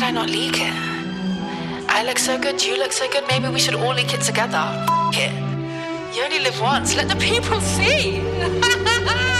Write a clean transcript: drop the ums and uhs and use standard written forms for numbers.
I not leak it? I look so good, you look so good, maybe we should all leak it together. F*** it. You only live once, let the people see.